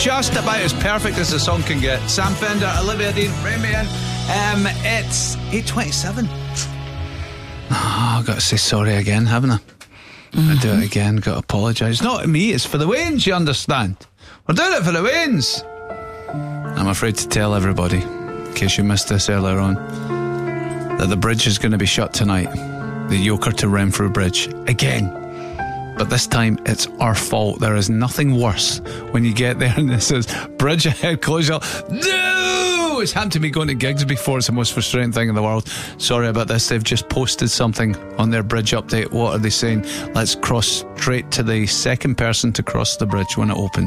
just about as perfect as the song can get. Sam Fender, Olivia Dean, Ramian. It's 8:27. I've got to say sorry again, haven't I? I do it again, got to apologise. It's not me, it's for the Waynes, you understand? We're doing it for the Waynes. I'm afraid to tell everybody, in case you missed this earlier on, that the bridge is going to be shut tonight. The Yoker to Renfrew Bridge. Again. But this time it's our fault. There is nothing worse when you get there and it says bridge ahead closure. No! It's happened to me going to gigs before. It's the most frustrating thing in the world. Sorry about this. They've just posted something on their bridge update. What are they saying? Let's cross straight to the second person to cross the bridge when it opens.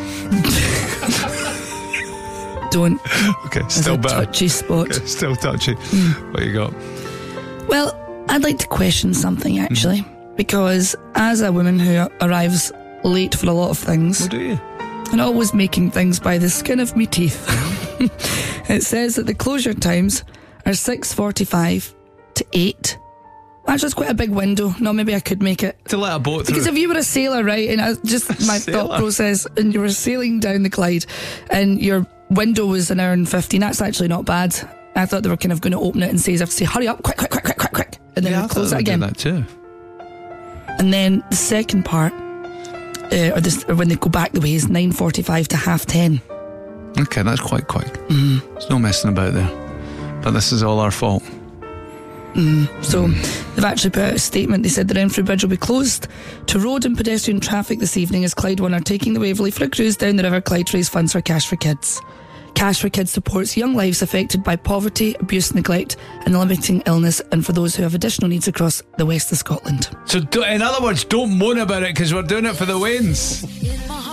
Don't. Okay, still better. Touchy spot. Okay, still touchy. What you got? Well, I'd like to question something actually, because as a woman who arrives late for a lot of things, What do you? and always making things by the skin of me teeth, it says that the closure times are 6:45 to 8. Actually, it's quite a big window. No, maybe I could make it. To let a boat through. Because if you were a sailor, right, and my thought process, and you were sailing down the Clyde, and your window was an hour and 15, that's actually not bad. I thought they were kind of going to open it and say, hurry up, quick, and then close it again. I thought they would do that too. And then the second part, or when they go back the way, is 9:45 to 10:30. Okay, that's quite quick. There's no messing about there. But this is all our fault. So they've actually put out a statement. They said the Renfrew Bridge will be closed to road and pedestrian traffic this evening as Clyde One are taking the Waverley for a cruise down the River Clyde to raise funds for Cash for Kids. Cash for Kids supports young lives affected by poverty, abuse, neglect and limiting illness, and for those who have additional needs across the west of Scotland. So in other words, don't moan about it because we're doing it for the Waynes.